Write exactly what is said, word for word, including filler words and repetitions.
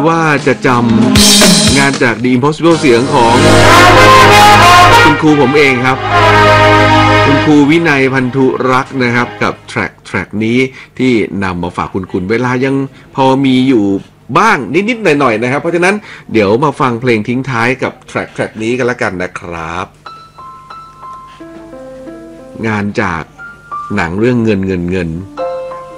ว่าจะจำงานจาก The Impossible เสียงของคุณครูผมเองครับคุณครูวินัยพันธุรักษ์นะครับกับแทร็กแทร็กนี้ที่นำมาฝากคุณคุณเวลายังพอมีอยู่บ้างนิดๆหน่อยๆนะครับเพราะฉะนั้นเดี๋ยวมาฟังเพลงทิ้งท้ายกับแทร็กแทร็กนี้กันละกันนะครับงานจากหนังเรื่องเงินเงินเงิน